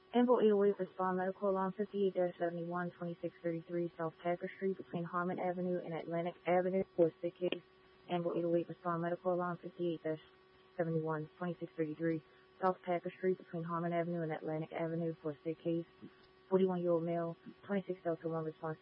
Amble 808 respond medical alarm 58-71 2633 South Packer Street between Harmon Avenue and Atlantic Avenue for a sick case. Amble 808 respond medical alarm 58-71 2633 South Packer Street between Harmon Avenue and Atlantic Avenue for a sick case. 41-year-old male, 26 Delta 1 response